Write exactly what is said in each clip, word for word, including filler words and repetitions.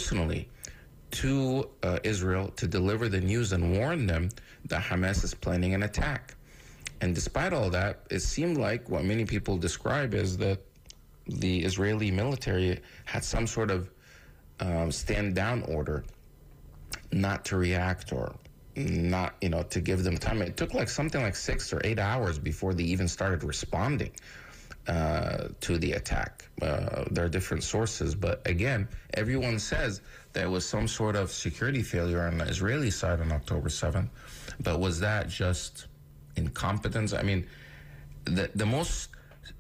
personally to uh, Israel to deliver the news and warn them that Hamas is planning an attack. And despite all that, it seemed like what many people describe as that the Israeli military had some sort of um, stand down order not to react or not, you know, to give them time. It took like something like six or eight hours before they even started responding uh, to the attack. Uh, there are different sources, but again, everyone says there was some sort of security failure on the Israeli side on October seventh, but was that just incompetence? I mean, the the most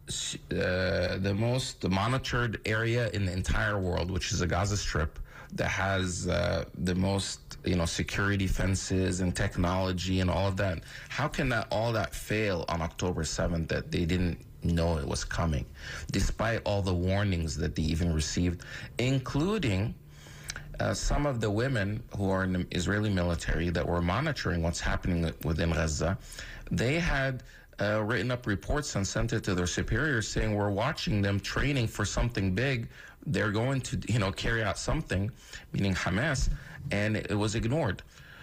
uh, the most monitored area in the entire world, which is the Gaza Strip, that has uh, the most, you know, security fences and technology and all of that. How can that all that fail on October seventh that they didn't know it was coming, despite all the warnings that they even received, including uh, some of the women who are in the Israeli military that were monitoring what's happening within Gaza. They had uh, written up reports and sent it to their superiors saying, we're watching them training for something big. They're going to, you know, carry out something, meaning Hamas, and it was ignored.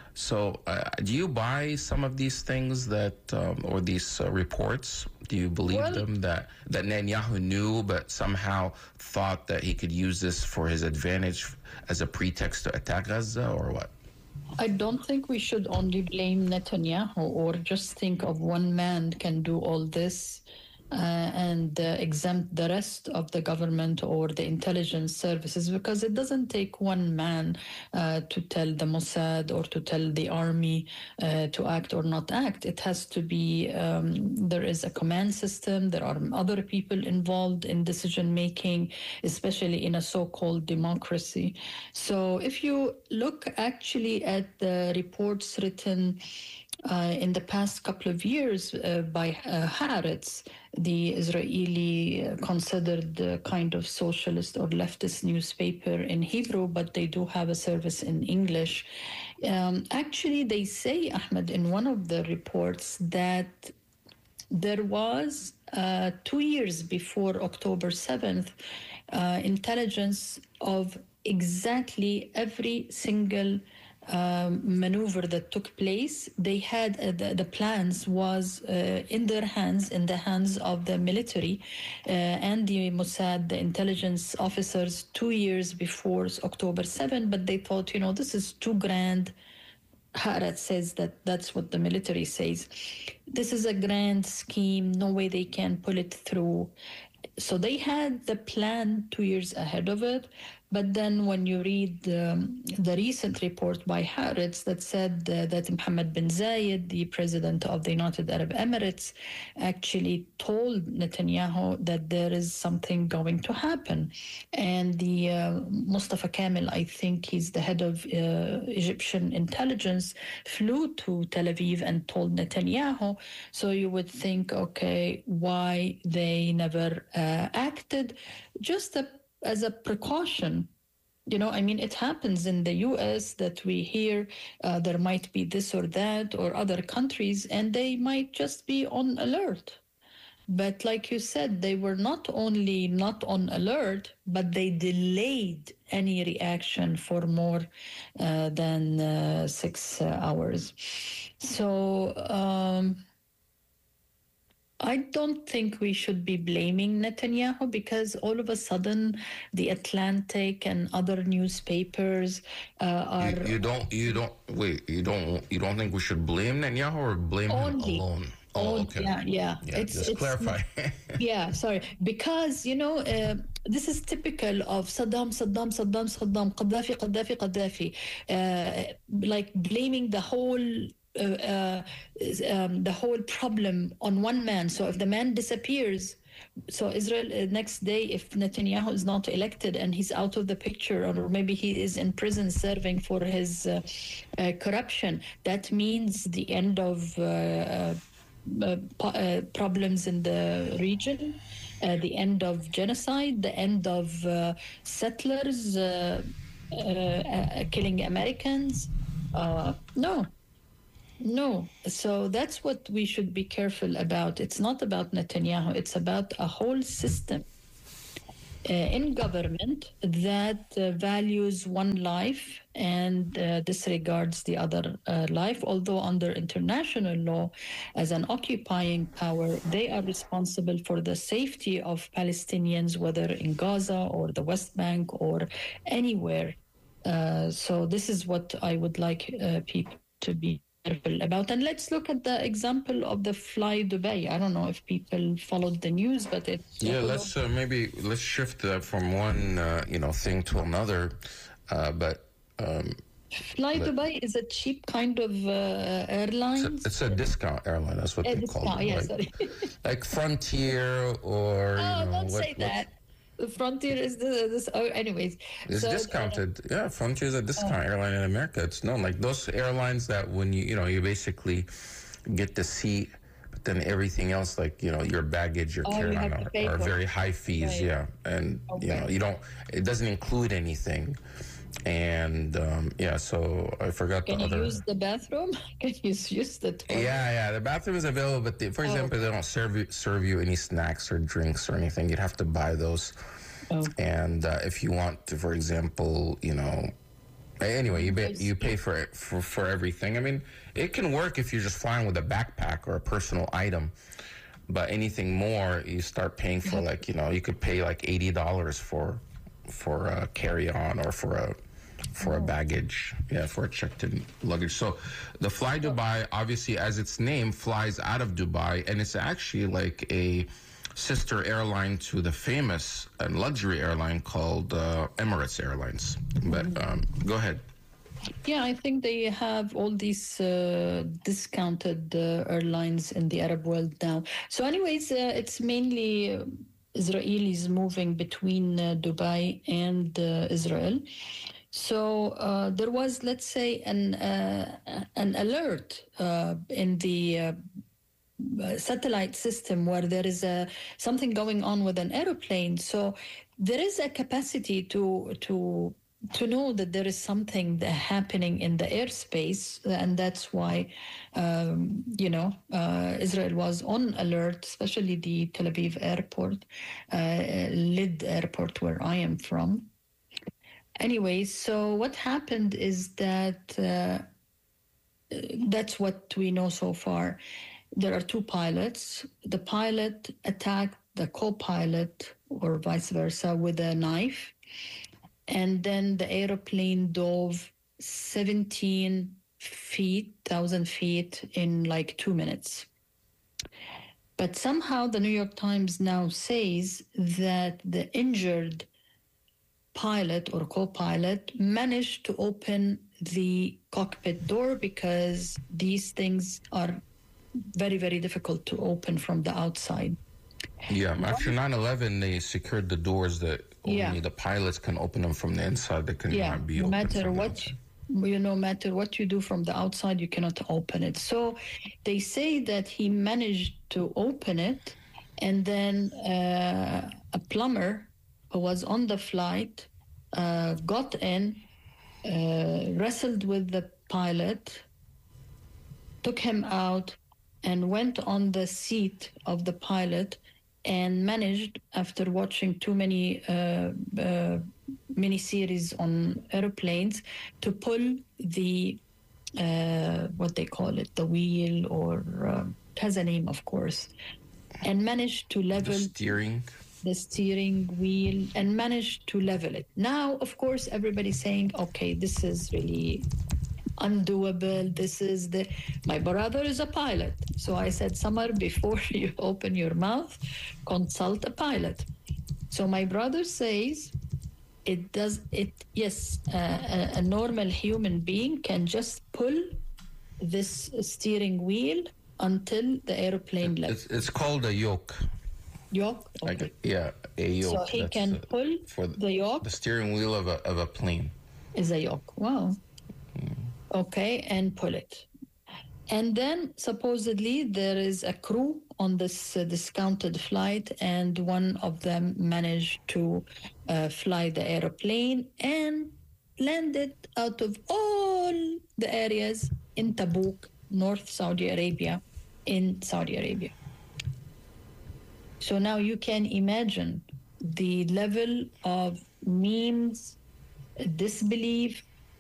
So uh, do you buy some of these things that, um, or these uh, reports? Do you believe well, them, that, that Netanyahu knew but somehow thought that he could use this for his advantage as a pretext to attack Gaza, or what? I don't think we should only blame Netanyahu or just think of one man can do all this uh, and uh, exempt the rest of the government or the intelligence services, because it doesn't take one man uh, to tell the Mossad or to tell the army uh, to act or not act. It has to be, um, there is a command system, there are other people involved in decision making, especially in a so-called democracy. So if you look actually at the reports written Uh, in the past couple of years uh, by uh, Haaretz, the Israeli uh, considered uh, kind of socialist or leftist newspaper in Hebrew, but they do have a service in English. Um, actually, they say, Ahmed, in one of the reports that there was, uh, two years before October seventh, uh, intelligence of exactly every single um, maneuver that took place. They had uh, the, the plans was uh, in their hands, in the hands of the military uh, and the Mossad, the intelligence officers, two years before October seventh. But they thought, you know, this is too grand. Haaretz says that that's what the military says. This is a grand scheme. No way they can pull it through. So they had the plan two years ahead of it. But then when you read um, the recent report by Haaretz that said uh, that Mohammed bin Zayed, the president of the United Arab Emirates, actually told Netanyahu that there is something going to happen. And the uh, Mustafa Kamel, I think he's the head of uh, Egyptian intelligence, flew to Tel Aviv and told Netanyahu. So you would think, okay, why they never uh, acted? Just a as a precaution. You know, I mean, it happens in the U S that we hear uh, there might be this or that or other countries, and they might just be on alert. But like you said, they were not only not on alert, but they delayed any reaction for more uh, than uh, six uh, hours. So, um, I don't think we should be blaming Netanyahu, because all of a sudden the Atlantic and other newspapers uh, are You, you don't. You don't. Wait. You don't. You don't think we should blame Netanyahu or blame only, him alone? Oh, okay. Yeah, yeah. yeah It's, just it's clarify. yeah, sorry. Because, you know, uh, this is typical of Saddam, Saddam, Saddam, Saddam, Gaddafi, Gaddafi, Gaddafi. Uh, like blaming the whole Uh, uh, um, the whole problem on one man. So if the man disappears, so Israel uh, next day, if Netanyahu is not elected and he's out of the picture, or maybe he is in prison serving for his uh, uh, corruption, that means the end of uh, uh, po- uh, problems in the region, uh, the end of genocide, the end of uh, settlers uh, uh, uh, killing Americans. Uh, no. No. So that's what we should be careful about. It's not about Netanyahu. It's about a whole system. uh, in government that uh, values one life and uh, disregards the other uh, life. Although under international law, as an occupying power, they are responsible for the safety of Palestinians, whether in Gaza or the West Bank or anywhere. Uh, so this is what I would like uh, people to be careful about. And let's look at the example of the Fly Dubai. I don't know if people followed the news, but it's Yeah, let's uh, maybe let's shift uh, from one uh, you know thing to another. Uh, but um, Fly but Dubai is a cheap kind of uh, it's, airline. a, it's a discount airline. That's what Uh, they discount, call it. yeah, like, sorry. like Frontier or you Oh, know don't what, say that. The Frontier is the this. Oh, anyways, it's so, uh, discounted. Yeah, Frontier is a discount airline in America. It's known like those airlines that when you you know you basically get the seat, but then everything else like you know your baggage, your Oh, you carry-on have to are, pay are for very it. high fees. Right. Yeah, and you know Okay. you don't. It doesn't include anything. And um, yeah, so I forgot Can the you other. use the bathroom? Can you use the toilet? Yeah, yeah, the bathroom is available, but they, for Oh. example, they don't serve you serve you any snacks or drinks or anything. You'd have to buy those. Oh. And uh, if you want to, for example, you know, anyway, you pay, you pay for it for for everything. I mean, it can work if you're just flying with a backpack or a personal item, but anything more, you start paying for like you know, you could pay like eighty dollars for for a carry on or for a for a baggage, yeah, for a checked-in luggage. So the Fly Dubai, obviously, as its name, flies out of Dubai, and it's actually like a sister airline to the famous and luxury airline called uh, Emirates Airlines. But um, go ahead. Yeah, I think they have all these uh, discounted uh, airlines in the Arab world now. So, anyways, uh, it's mainly uh, Israelis moving between uh, Dubai and uh, Israel. So uh, there was, let's say, an uh, an alert uh, in the uh, satellite system where there is a something going on with an aeroplane. So there is a capacity to to to know that there is something that happening in the airspace, and that's why um, you know uh, Israel was on alert, especially the Tel Aviv airport, uh, Lid airport, where I am from. Anyway, so what happened is that uh, that's what we know so far. There are two pilots. The pilot attacked the co-pilot, or vice versa, with a knife. And then the airplane dove seventeen feet, one thousand feet in like two minutes. But somehow the New York Times now says that the injured pilot or co-pilot managed to open the cockpit door because these things are very, very difficult to open from the outside. Yeah, after nine eleven, they secured the doors that only Yeah. the pilots can open them from the inside. They cannot Yeah, be no opened matter from the what, outside. you know, matter what you do from the outside, you cannot open it. So they say that he managed to open it, and then uh, a plumber who was on the flight uh, got in, uh, wrestled with the pilot, took him out, and went on the seat of the pilot and managed, after watching too many uh, uh, miniseries on airplanes, to pull the, uh, what they call it, the wheel, or uh, it has a name, of course, and managed to The level steering. the steering wheel and managed to level it. Now, of course, everybody's saying, okay, this is really undoable. This is the, my brother is a pilot. So I said, Samar, before you open your mouth, consult a pilot. So my brother says, it does it, yes, uh, a, a normal human being can just pull this steering wheel until the airplane levels. It's, it's called a yoke. Yoke? Like Okay. a, yeah, a yoke. So he That's, can uh, pull for the yoke. the steering wheel of a of a plane. Is a yoke. Wow. Okay, and pull it. And then supposedly there is a crew on this uh, discounted flight, and one of them managed to uh, fly the airplane and landed out of all the areas in Tabuk, North Saudi Arabia, in Saudi Arabia. So now you can imagine the level of memes, disbelief.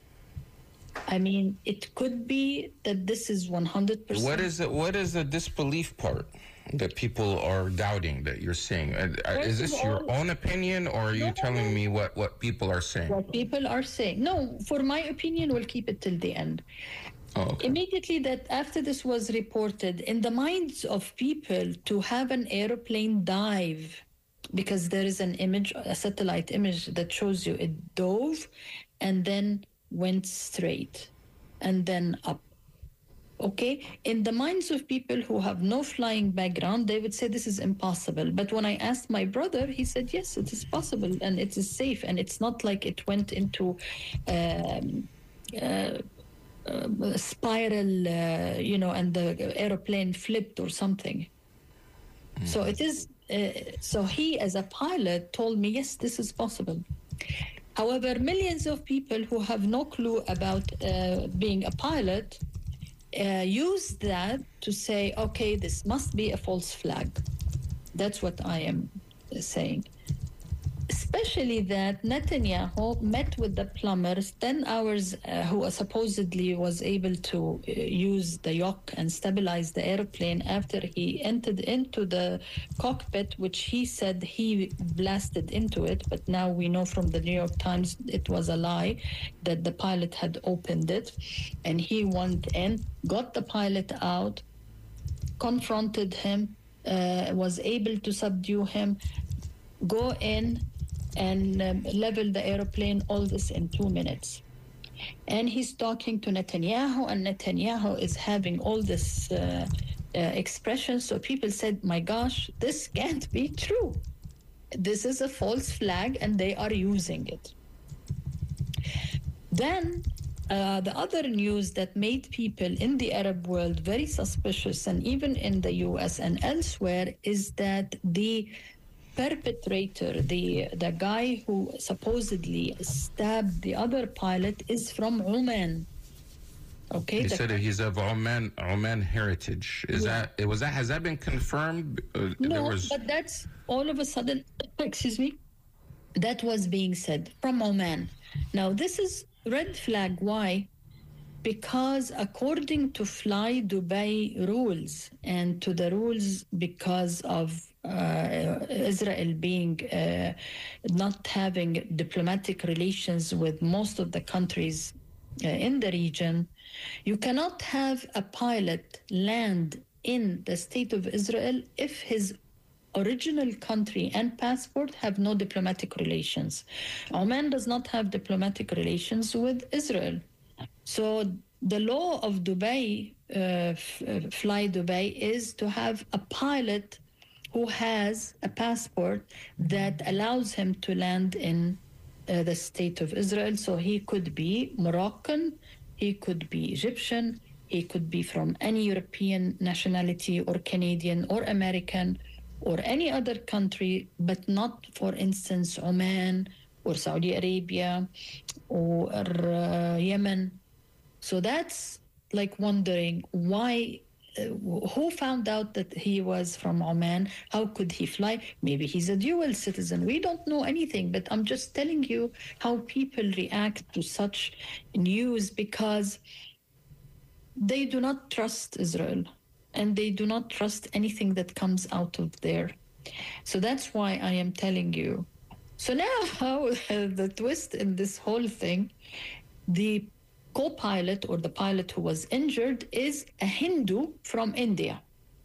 I mean, it could be that this is one hundred percent. What is the, what is the disbelief part that people are doubting that you're saying? Uh, uh, is this your all- own opinion, or are you No, no, telling no. me what, what people are saying? What people are saying. No, for my opinion, we'll keep it till the end. Oh, okay. Immediately that after this was reported, in the minds of people to have an airplane dive, because there is an image, a satellite image that shows you it dove and then went straight and then up. Okay, in the minds of people who have no flying background, they would say this is impossible. But when I asked my brother, he said, yes, it is possible and it is safe. And it's not like it went into um, uh, uh, spiral, uh, you know, and the aeroplane flipped or something. Mm. So it is, uh, so he as a pilot told me, yes, this is possible. However, millions of people who have no clue about uh, being a pilot uh, use that to say, okay, this must be a false flag. That's what I am saying. Especially that Netanyahu met with the plumbers ten hours, uh, who supposedly was able to uh, use the yoke and stabilize the airplane after he entered into the cockpit, which he said he blasted into it. But now we know from the New York Times it was a lie, that the pilot had opened it. And he went in, got the pilot out, confronted him, uh, was able to subdue him, go in and um, level the airplane, all this in two minutes. And he's talking to Netanyahu, and Netanyahu is having all this uh, uh, expressions. So people said, my gosh, this can't be true. This is a false flag, and they are using it. Then uh, the other news that made people in the Arab world very suspicious, and even in the U S and elsewhere, is that the perpetrator, the the guy who supposedly stabbed the other pilot, is from Oman. Okay, he the, said he's of Oman Oman heritage. Is Yeah. that was that has that been confirmed? Uh, there no, was... but that's all of a sudden. Excuse me, that was being said from Oman. Now this is red flag. Why? Because according to Fly Dubai rules, and to the rules because of uh, Israel being uh, not having diplomatic relations with most of the countries uh, in the region, you cannot have a pilot land in the state of Israel if his original country and passport have no diplomatic relations. Oman does not have diplomatic relations with Israel. So the law of Dubai, uh, f- uh, Fly Dubai, is to have a pilot who has a passport that allows him to land in uh, the state of Israel. So he could be Moroccan, he could be Egyptian, he could be from any European nationality, or Canadian or American or any other country, but not, for instance, Oman or Saudi Arabia or uh, Yemen. So that's like wondering why, uh, who found out that he was from Oman? How could he fly? Maybe he's a dual citizen. We don't know anything, but I'm just telling you how people react to such news, because they do not trust Israel and they do not trust anything that comes out of there. So that's why I am telling you. So now the twist in this whole thing, the co-pilot, or the pilot who was injured, is a Hindu from India.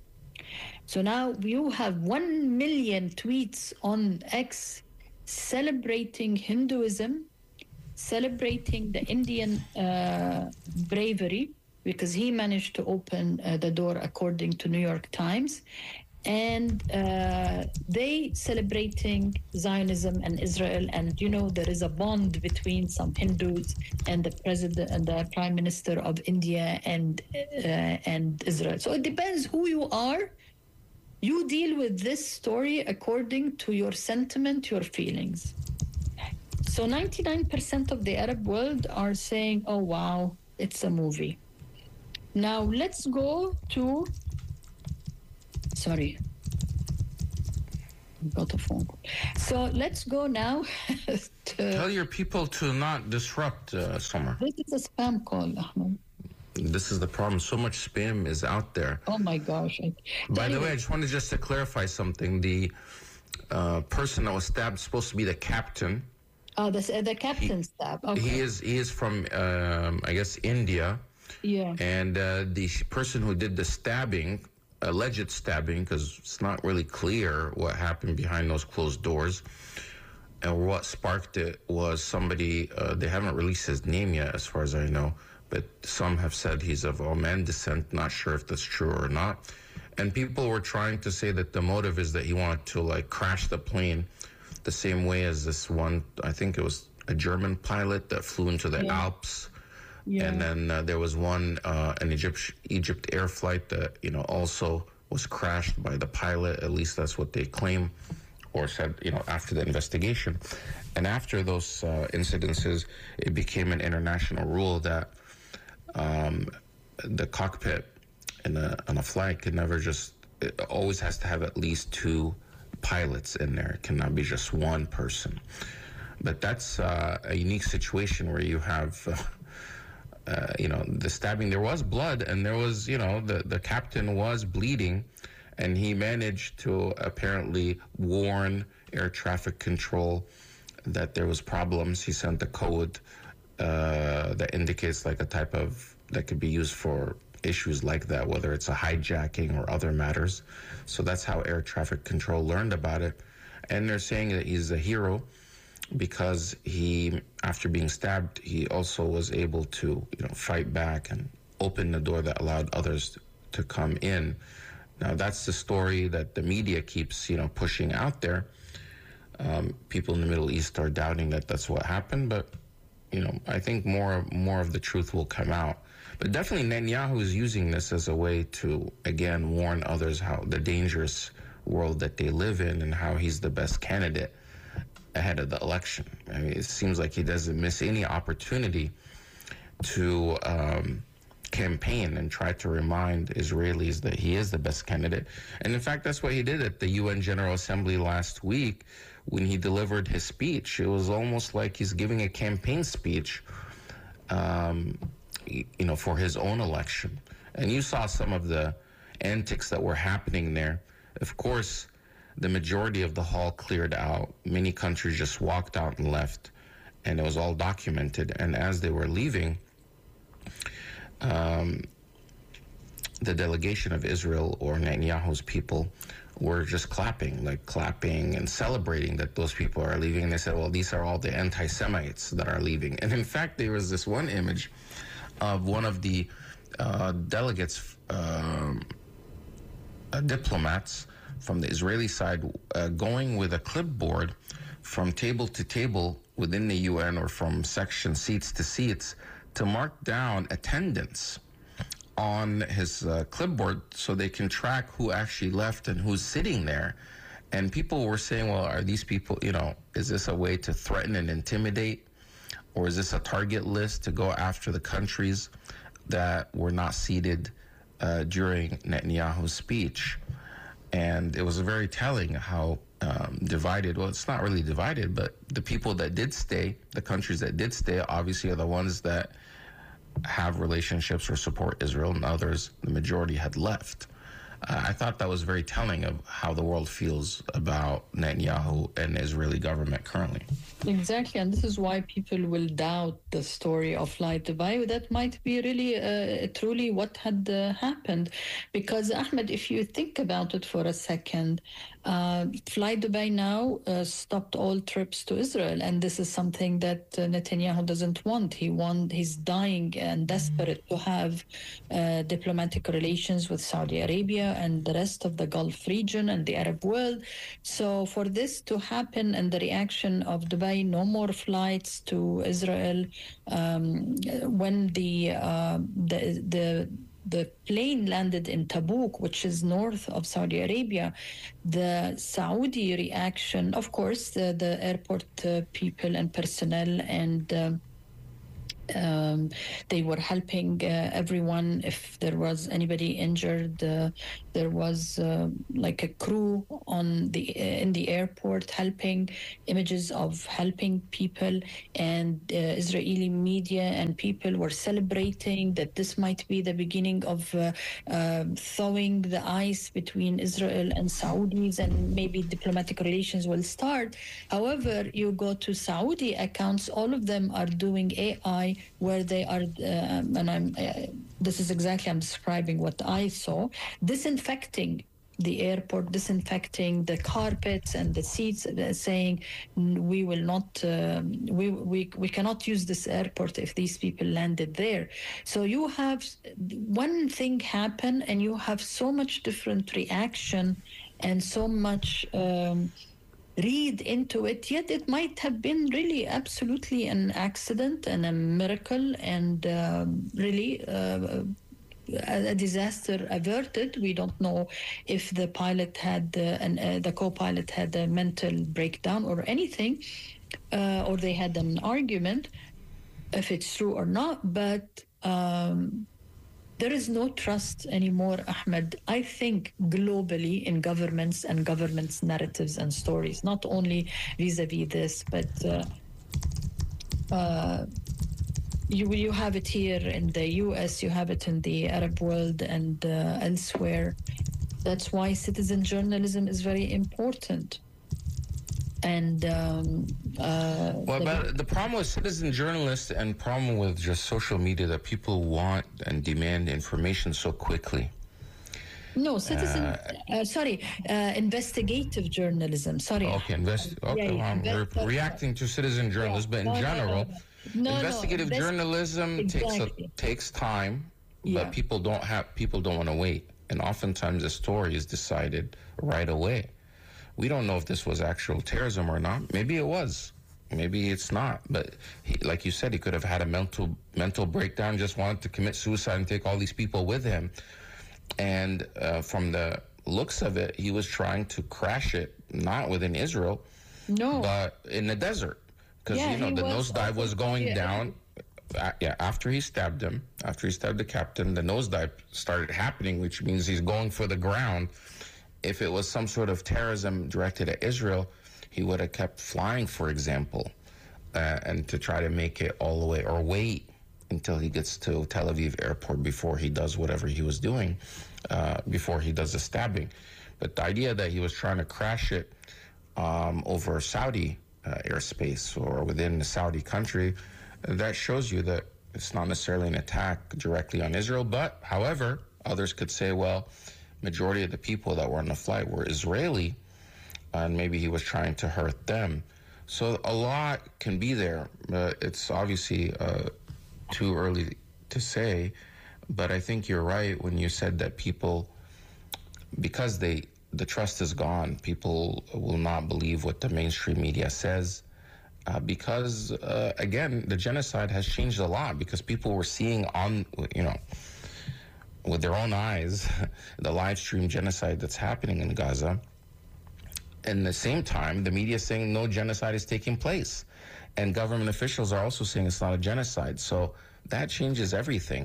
So now you have one million tweets on X celebrating Hinduism, celebrating the Indian uh, bravery, because he managed to open uh, the door according to New York Times. And uh, they celebrating Zionism and Israel, and you know there is a bond between some Hindus and the president and the prime minister of India and uh, and Israel. So it depends who you are. You deal with this story according to your sentiment, your feelings. So ninety-nine percent of the Arab world are saying, "Oh wow, it's a movie." Now let's go to. Sorry. got a phone call. So let's go now to... Tell your people to not disrupt uh, Summer. This is a spam call, Ahmed. This is the problem. So much spam is out there. Oh my gosh. By the way, I just wanted just to clarify something. The uh, person that was stabbed is supposed to be the captain. Oh, the, the captain stabbed. Okay. He is he is from, um, I guess, India. Yeah. And uh, the person who did the stabbing, alleged stabbing, because it's not really clear what happened behind those closed doors, and what sparked it was somebody, uh, they haven't released his name yet, as far as I know, but some have said he's of Oman descent, not sure if that's true or not. And people were trying to say that the motive is that he wanted to, like, crash the plane the same way as this one, I think it was a German pilot that flew into the Yeah. Alps. Yeah. And then uh, there was one, uh, an Egypt, Egypt Air flight that, you know, also was crashed by the pilot. At least that's what they claim, or said, you know, after the investigation. And after those uh, incidences, it became an international rule that um, the cockpit in a, on a flight can never just, it always has to have at least two pilots in there. It cannot be just one person. But that's uh, a unique situation where you have... Uh, Uh, you know, the stabbing, there was blood, and there was, you know, the, the captain was bleeding, and he managed to apparently warn air traffic control that there was problems. He sent a code uh, that indicates like a type of, that could be used for issues like that, whether it's a hijacking or other matters. So that's how air traffic control learned about it. And they're saying that he's a hero, because he, after being stabbed, he also was able to, you know, fight back and open the door that allowed others to come in. Now, that's the story that the media keeps, you know, pushing out there. Um, people in the Middle East are doubting that that's what happened, but, you know, I think more more of the truth will come out. But definitely Netanyahu is using this as a way to, again, warn others how the dangerous world that they live in and how he's the best candidate ahead of the election. I mean, it seems like he doesn't miss any opportunity to um, campaign and try to remind Israelis that he is the best candidate. And in fact, that's what he did at the U N General Assembly last week when he delivered his speech. It was almost like he's giving a campaign speech, um, you know, for his own election. And you saw some of the antics that were happening there. Of course, the majority of the hall cleared out. Many countries just walked out and left, and it was all documented. And as they were leaving, um, the delegation of Israel, or Netanyahu's people, were just clapping, like clapping and celebrating that those people are leaving. And they said, well, these are all the anti-Semites that are leaving. And in fact, there was this one image of one of the uh, delegates, um, uh, diplomats, from the Israeli side, uh, going with a clipboard from table to table within the U N, or from section seats to seats, to mark down attendance on his uh, clipboard so they can track who actually left and who's sitting there. And people were saying, well, are these people, you know, is this a way to threaten and intimidate? Or is this a target list to go after the countries that were not seated uh, during Netanyahu's speech? And it was very telling how um, divided, well, it's not really divided, but the people that did stay, the countries that did stay, obviously are the ones that have relationships or support Israel, and others, the majority, had left. Uh, I thought that was very telling of how the world feels about Netanyahu and the Israeli government currently. Exactly, and this is why people will doubt the story of Flight Dubai. That might be really, uh, truly what had uh, happened. Because, Ahmed, if you think about it for a second, uh, Flight Dubai now uh, stopped all trips to Israel, and this is something that uh, Netanyahu doesn't want. He want, he's dying and desperate to have uh, diplomatic relations with Saudi Arabia and the rest of the Gulf region and the Arab world. So for this to happen and the reaction of Dubai, no more flights to Israel, um, when the, uh, the the the plane landed in Tabuk, which is north of Saudi Arabia, the Saudi reaction, of course, the, the airport uh, people and personnel and uh, Uh, Um, they were helping uh, everyone. If there was anybody injured, uh, there was uh, like a crew on the uh, in the airport helping. Images of helping people, and uh, Israeli media and people were celebrating that this might be the beginning of uh, uh, thawing the ice between Israel and Saudis, and maybe diplomatic relations will start. However, you go to Saudi accounts, all of them are doing A I where they are, um, and I'm, uh, this is exactly, I'm describing what I saw, disinfecting the airport, disinfecting the carpets and the seats, uh, saying we will not, um, we, we we cannot use this airport if these people landed there. So you have one thing happen, and you have so much different reaction and so much um, read into it. Yet it might have been really absolutely an accident and a miracle, and um, really. Uh, a disaster averted. We don't know if the pilot had uh, and uh, the co-pilot had a mental breakdown or anything, uh, or they had an argument, if it's true or not. But um, there is no trust anymore, Ahmed. I think globally in governments and governments' narratives and stories, not only vis-a-vis this, but uh, uh, You you have it here in the U S, you have it in the Arab world and uh, elsewhere. That's why citizen journalism is very important. And um, uh, well, but the problem with citizen journalists and problem with just social media that people want and demand information so quickly. No, citizen. Uh, uh, sorry, uh, investigative journalism. Sorry. Okay, invest. Okay, yeah, well, we're invest- reacting to citizen journalists, Yeah. but in No, no, general, no, no. No, investigative no, invest- journalism takes a, Exactly. takes time, but Yeah. people don't have people don't want to wait, and oftentimes the story is decided right away. We don't know if this was actual terrorism or not. Maybe it was. Maybe it's not. But he, like you said, he could have had a mental mental breakdown, just wanted to commit suicide and take all these people with him. And uh, from the looks of it, he was trying to crash it, not within Israel, No. but in the desert. Because, Yeah, you know, he the was nosedive also- was going yeah. down. Uh, yeah, after he stabbed him, after he stabbed the captain, the nosedive started happening, which means he's going for the ground. If it was some sort of terrorism directed at Israel, he would have kept flying, for example, uh, and to try to make it all the way, or wait until he gets to Tel Aviv airport before he does whatever he was doing, uh, before he does the stabbing. But the idea that he was trying to crash it um, over Saudi uh, airspace or within the Saudi country, that shows you that it's not necessarily an attack directly on Israel. But, however, others could say, well, majority of the people that were on the flight were Israeli, and maybe he was trying to hurt them. So a lot can be there. Uh, it's obviously uh, too early to say, but I think you're right when you said that people, because they the trust is gone, people will not believe what the mainstream media says. Uh, because, uh, again, the genocide has changed a lot because people were seeing on, you know, with their own eyes, the live stream genocide that's happening in Gaza. And at the same time, the media is saying no genocide is taking place. And government officials are also saying it's not a genocide. So that changes everything.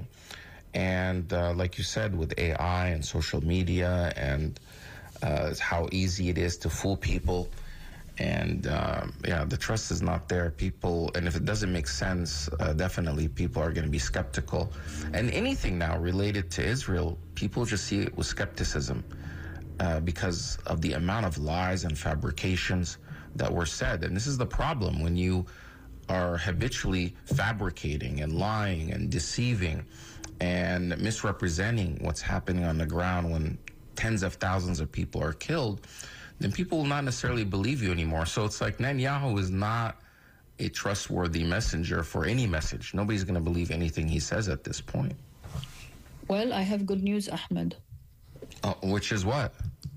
And uh, like you said, with A I and social media and uh, how easy it is to fool people, and uh, yeah, the trust is not there. People, and if it doesn't make sense, uh, definitely people are going to be skeptical. And anything now related to Israel, people just see it with skepticism uh, because of the amount of lies and fabrications that were said. And this is the problem when you are habitually fabricating and lying and deceiving and misrepresenting what's happening on the ground when tens of thousands of people are killed, then people will not necessarily believe you anymore. So it's like Netanyahu is not a trustworthy messenger for any message. Nobody's going to believe anything he says at this point. Well, I have good news, Ahmed. Uh, which is what?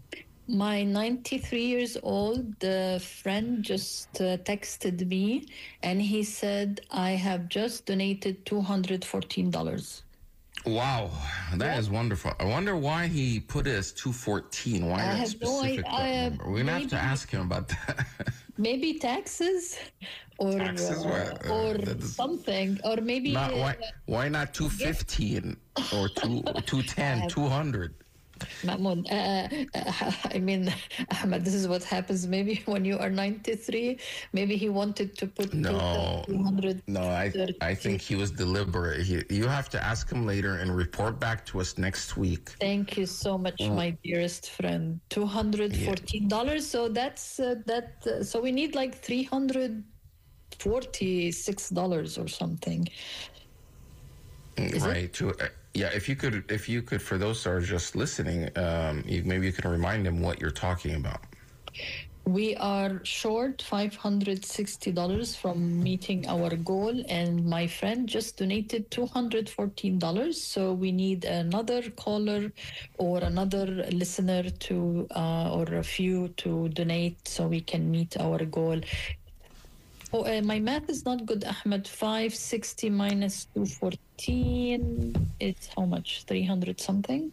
My ninety-three years old uh, friend just uh, texted me, and he said, I have just donated two hundred fourteen dollars. Wow, that Yeah. is wonderful. I wonder why he put it as two fourteen. Why I that have no specific idea. I have- number? We're going to have to maybe- ask him about that. maybe taxes, or Taxes? uh, What? Uh, or that is something, or maybe not uh, why. Why not two gift. fifteen or two two ten, Uh, two hundred? Mahmoud, uh, uh, I mean, Ahmed, this is what happens maybe when you are ninety-three. Maybe he wanted to put No, no. I two thousand two hundred thirty. I think he was deliberate. He, you have to ask him later and report back to us next week. Thank you so much, Mm, my dearest friend. Two hundred yeah. fourteen dollars. So that's uh, that. Uh, so we need like three hundred forty-six dollars or something. Is it? Right. To uh, yeah. If you could, if you could, for those who are just listening, um, you, maybe you can remind them what you're talking about. We are short five hundred sixty dollars from meeting our goal, and my friend just donated two hundred fourteen dollars. So we need another caller or another listener to, uh, or a few to donate so we can meet our goal. Oh, uh, my math is not good, Ahmed. five sixty minus two fourteen. It's how much? three hundred something?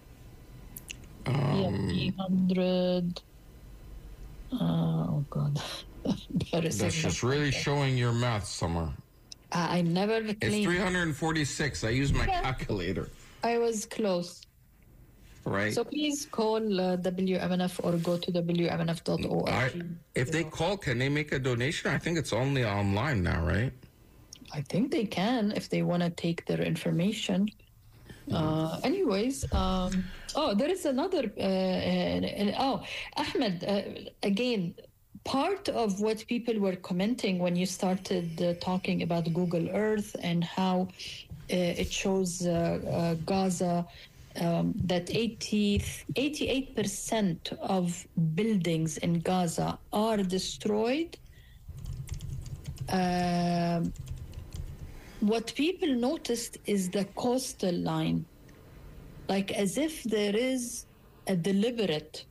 Yeah, Um, three hundred. Uh, oh, God. that's just really showing your math somewhere. I I never It's claimed. three hundred forty-six. I used my Yeah. calculator. I was close. Right. So please call uh, W M N F or go to W M N F dot org. I, if they call, can they make a donation? I think it's only online now, right? I think they can if they want to take their information. Uh, anyways, um, oh, there is another. Uh, uh, oh, Ahmed, uh, again, part of what people were commenting when you started uh, talking about Google Earth and how uh, it shows uh, uh, Gaza. Um, that eighty, eighty-eight percent of buildings in Gaza are destroyed. Um, what people noticed is the coastal line, like as if there is a deliberate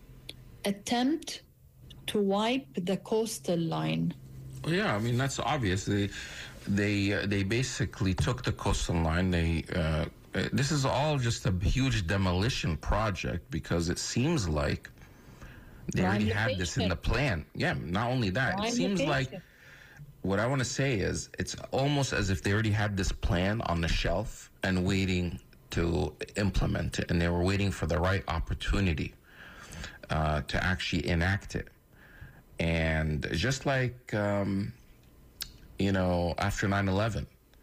attempt to wipe the coastal line. Well, yeah, I mean that's obvious. They they uh, they basically took the coastal line. They uh, uh, this is all just a huge demolition project because it seems like they Prime already had this in location. the plan. Yeah, not only that, it Prime seems like location. what I want to say is it's almost as if they already had this plan on the shelf and waiting to implement it, and they were waiting for the right opportunity uh, to actually enact it. And just like, um, you know, after nine eleven,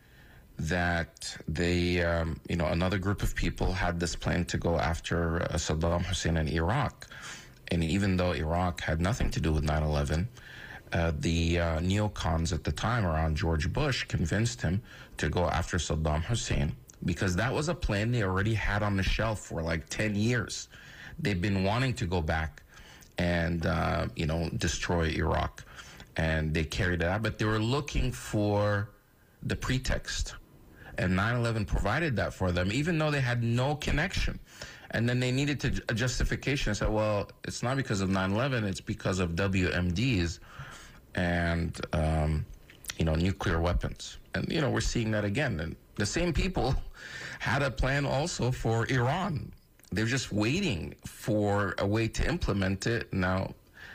that they, um, you know, another group of people had this plan to go after uh, Saddam Hussein in Iraq. And even though Iraq had nothing to do with nine eleven, uh, the uh, neocons at the time around George Bush convinced him to go after Saddam Hussein because that was a plan they already had on the shelf for like ten years. They've been wanting to go back and, uh, you know, destroy Iraq. And they carried it out, but they were looking for the pretext. And nine eleven provided that for them, even though they had no connection. And then they needed to, a justification. I said, well, it's not because of nine eleven, it's because of W M Ds and, um, you know, nuclear weapons. And, you know, we're seeing that again. And the same people had a plan also for Iran. They're just waiting for a way to implement it. Now,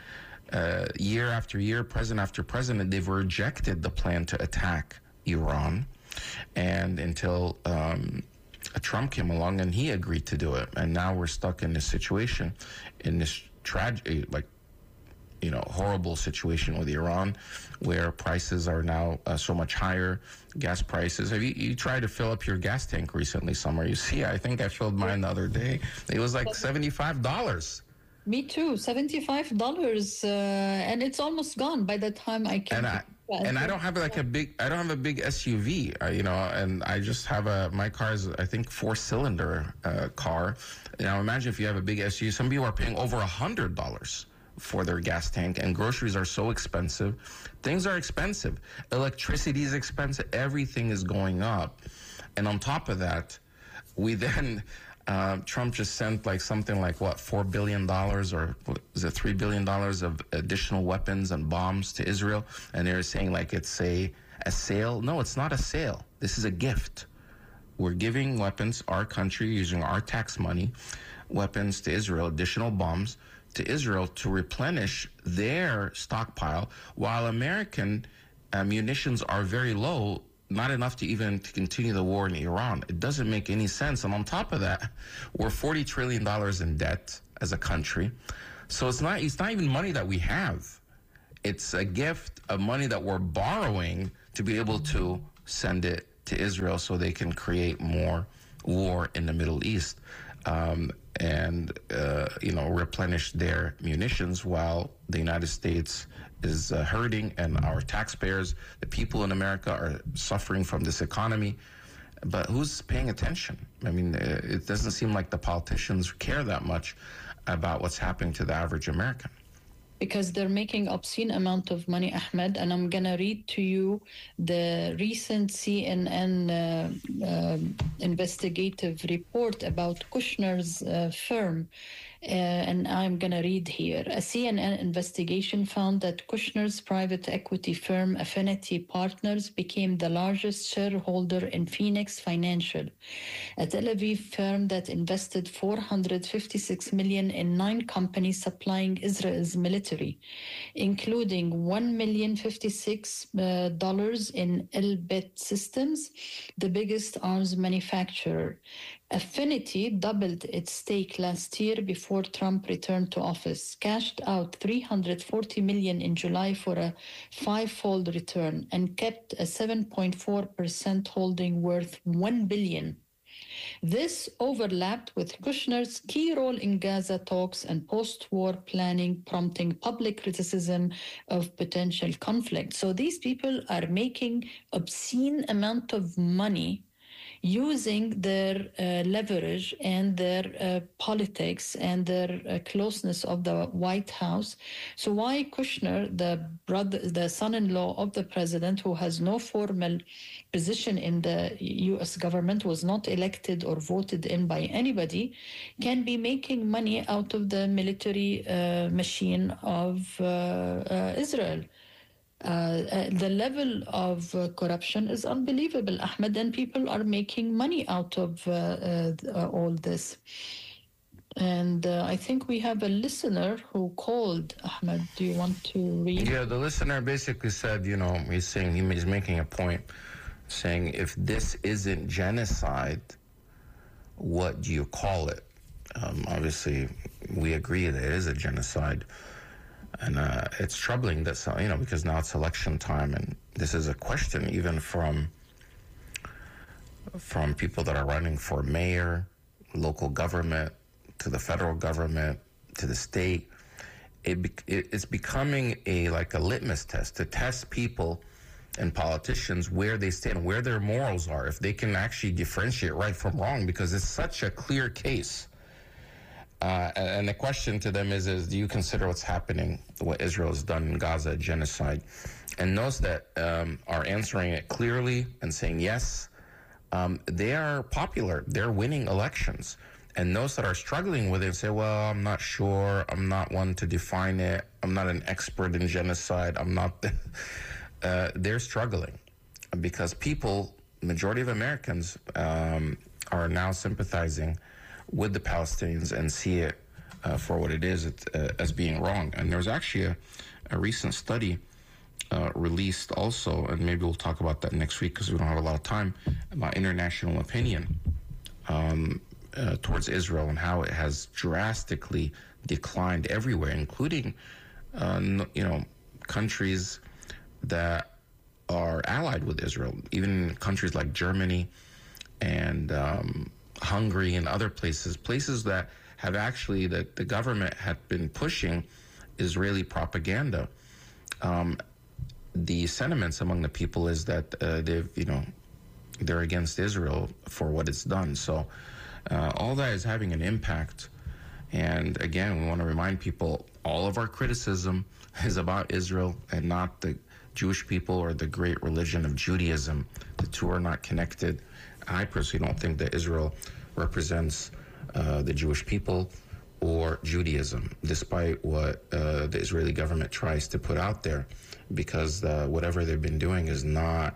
uh, year after year, president after president, they've rejected the plan to attack Iran. And until um, Trump came along and he agreed to do it. And now we're stuck in this situation, in this tragic, like, you know, horrible situation with Iran, where prices are now uh, so much higher. Gas prices. Have you, you tried to fill up your gas tank recently, Summer? You see, I think I filled mine the other day. It was like seventy-five dollars. Me too, seventy-five dollars, uh, and it's almost gone by the time I can. And I and I don't have like a big I don't have a big S U V, uh, you know, and I just have a my car is I think four cylinder uh, car. Now imagine if you have a big S U V. Some people are paying over a hundred dollars for their gas tank, and groceries are so expensive. Things are expensive. Electricity is expensive. Everything is going up, and on top of that, we then. Uh, Trump just sent like something like what four billion dollars or what, is it three billion dollars of additional weapons and bombs to Israel, and they're saying like it's a a sale. No, it's not a sale. This is a gift. We're giving weapons, our country using our tax money, weapons to Israel, additional bombs to Israel to replenish their stockpile, while American uh, munitions are very low, not enough to even to continue the war in Iran. It doesn't make any sense. And on top of that, we're forty trillion dollars in debt as a country. So it's not it's not even money that we have. It's a gift of money that we're borrowing to be able to send it to Israel so they can create more war in the Middle East. Um, and, uh, you know, replenish their munitions while the United States is uh, hurting, and our taxpayers, the people in America, are suffering from this economy. But who's paying attention? I mean, it doesn't seem like the politicians care that much about what's happening to the average American. Because they're making obscene amount of money, Ahmed. And I'm going to read to you the recent C N N uh, uh, investigative report about Kushner's uh, firm. Uh, and I'm going to read here. A C N N investigation found that Kushner's private equity firm, Affinity Partners, became the largest shareholder in Phoenix Financial, a Tel Aviv firm that invested four hundred fifty-six million dollars in nine companies supplying Israel's military, including one million fifty-six dollars in Elbit Systems, the biggest arms manufacturer. Affinity doubled its stake last year before Trump returned to office, cashed out three hundred forty million dollars in July for a five-fold return, and kept a seven point four percent holding worth one billion dollars. This overlapped with Kushner's key role in Gaza talks and post-war planning, prompting public criticism of potential conflict. So these people are making obscene amount of money using their uh, leverage and their uh, politics and their uh, closeness of the White House. So why Kushner, the brother, the son-in-law of the president, who has no formal position in the U S government, was not elected or voted in by anybody, can be making money out of the military uh, machine of uh, uh, Israel? Uh, uh, the level of uh, corruption is unbelievable, Ahmed, and people are making money out of uh, uh, uh, all this. And uh, I think we have a listener who called. Ahmed, do you want to read? Yeah, the listener basically said, you know, he's saying, he's making a point, saying if this isn't genocide, what do you call it? Um, obviously, we agree that it is a genocide. And uh, it's troubling that, you know, because now it's election time, and this is a question even from from people that are running for mayor, local government, to the federal government, to the state. It, it it's becoming a like a litmus test to test people and politicians where they stand, where their morals are, if they can actually differentiate right from wrong, because it's such a clear case. Uh, and the question to them is, is, do you consider what's happening, what Israel has done in Gaza, genocide? And those that um, are answering it clearly and saying yes, um, they are popular. They're winning elections. And those that are struggling with it and say, well, I'm not sure. I'm not one to define it. I'm not an expert in genocide. I'm not. uh, they're struggling because people, majority of Americans, um, are now sympathizing with the Palestinians and see it uh, for what it is, it, uh, as being wrong. And there's actually a, a recent study uh, released also, and maybe we'll talk about that next week because we don't have a lot of time, about international opinion um, uh, towards Israel and how it has drastically declined everywhere, including, uh, you know, countries that are allied with Israel, even countries like Germany and um, Hungary and other places, places that have actually, that the government had been pushing Israeli propaganda. Um, the sentiments among the people is that uh, they've, you know, they're against Israel for what it's done. So uh, all that is having an impact. And again, we want to remind people, all of our criticism is about Israel and not the Jewish people or the great religion of Judaism. The two are not connected. I personally don't think that Israel represents uh, the Jewish people or Judaism, despite what uh, the Israeli government tries to put out there, because uh, whatever they've been doing is not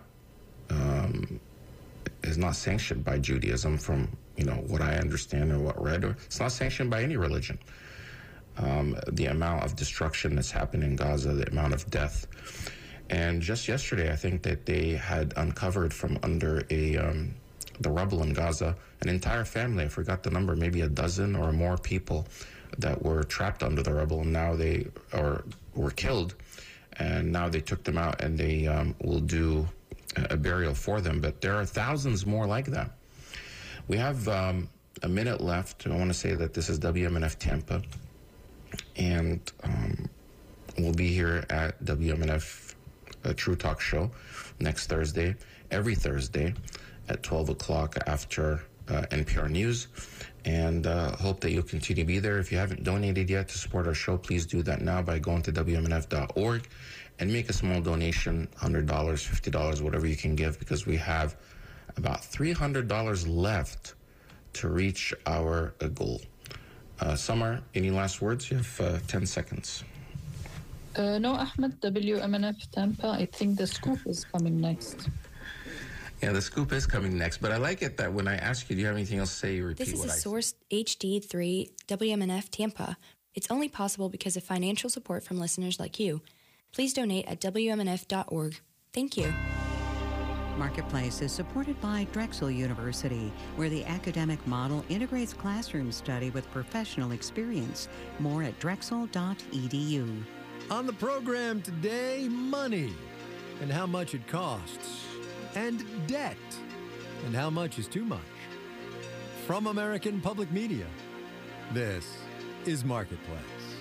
um, is not sanctioned by Judaism, from you know what I understand or what I read, or it's not sanctioned by any religion. um, the amount of destruction that's happened in Gaza, the amount of death. And just yesterday, I think that they had uncovered from under a um, the rubble in Gaza an entire family. I forgot the number, maybe a dozen or more people that were trapped under the rubble, and now they are were killed, and now they took them out, and they um, will do a burial for them. But there are thousands more like that. We have um, a minute left. I want to say that this is W M N F Tampa, and um, we'll be here at W M N F uh, True Talk Show next Thursday, every Thursday at twelve o'clock after uh, N P R News, and uh, hope that you'll continue to be there. If you haven't donated yet to support our show, please do that now by going to W M N F dot org and make a small donation, one hundred dollars, fifty dollars, whatever you can give, because we have about three hundred dollars left to reach our uh, goal. Uh, Summer, any last words? You have uh, ten seconds. Uh, no, Ahmed, W M N F Tampa, I think the scoop is coming next. Yeah, the scoop is coming next, but I like it that when I ask you, do you have anything else to say, you repeat This is what a I Source H D three W M N F Tampa. It's only possible because of financial support from listeners like you. Please donate at W M N F dot org. Thank you. Marketplace is supported by Drexel University, where the academic model integrates classroom study with professional experience. More at drexel dot e d u. On the program today, money and how much it costs, and debt and how much is too much. From American Public Media, this is Marketplace.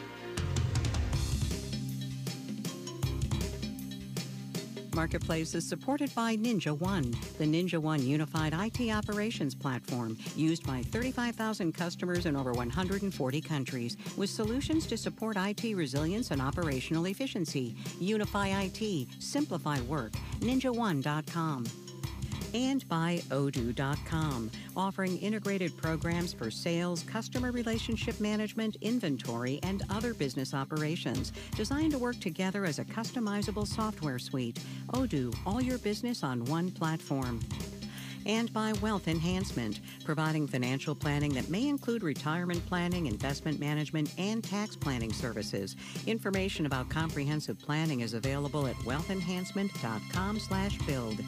Marketplace is supported by Ninja One, the Ninja One unified I T operations platform used by thirty-five thousand customers in over one hundred forty countries, with solutions to support I T resilience and operational efficiency. Unify I T, simplify work, ninja one dot com. And by odoo dot com, offering integrated programs for sales, customer relationship management, inventory, and other business operations, designed to work together as a customizable software suite. Odoo, all your business on one platform. And by Wealth Enhancement, providing financial planning that may include retirement planning, investment management, and tax planning services. Information about comprehensive planning is available at wealth enhancement dot com slash build.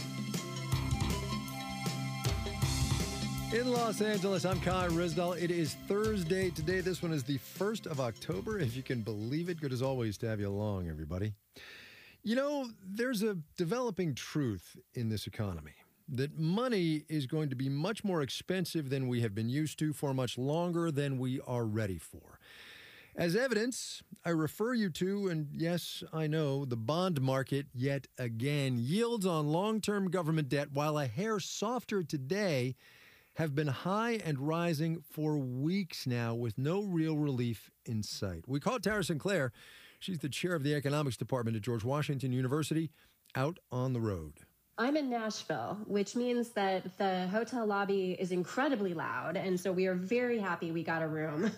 In Los Angeles, I'm Kai Rizdal. It is Thursday today. This one is the first of October, if you can believe it. Good as always to have you along, everybody. You know, there's a developing truth in this economy that money is going to be much more expensive than we have been used to for much longer than we are ready for. As evidence, I refer you to, and yes, I know, the bond market yet again. Yields on long-term government debt, while a hair softer today, have been high and rising for weeks now with no real relief in sight. We caught Tara Sinclair. She's the chair of the economics department at George Washington University, out on the road. I'm in Nashville, which means that the hotel lobby is incredibly loud, and so we are very happy we got a room.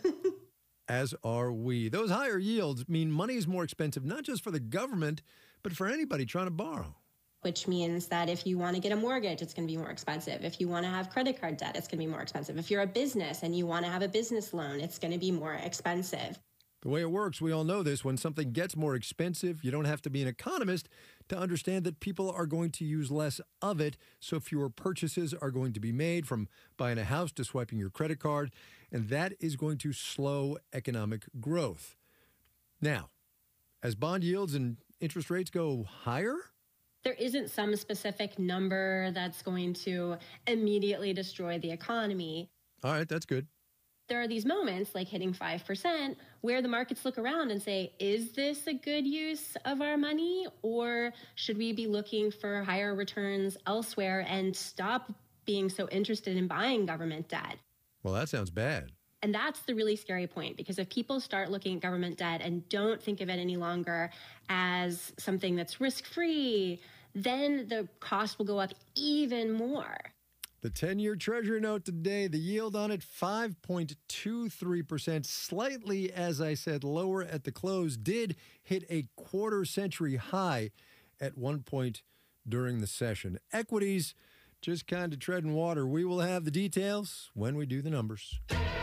As are we. Those higher yields mean money is more expensive, not just for the government, but for anybody trying to borrow. Which means that if you want to get a mortgage, it's going to be more expensive. If you want to have credit card debt, it's going to be more expensive. If you're a business and you want to have a business loan, it's going to be more expensive. The way it works, we all know this, when something gets more expensive, you don't have to be an economist to understand that people are going to use less of it, so fewer purchases are going to be made, from buying a house to swiping your credit card, and that is going to slow economic growth. Now, as bond yields and interest rates go higher, there isn't some specific number that's going to immediately destroy the economy. All right, that's good. There are these moments, like hitting five percent, where the markets look around and say, is this a good use of our money? Or should we be looking for higher returns elsewhere and stop being so interested in buying government debt? Well, that sounds bad. And that's the really scary point, because if people start looking at government debt and don't think of it any longer as something that's risk-free, then the cost will go up even more. The ten-year Treasury note today, the yield on it, five point two three percent, slightly, as I said, lower at the close, did hit a quarter-century high at one point during the session. Equities just kind of treading water. We will have the details when we do the numbers.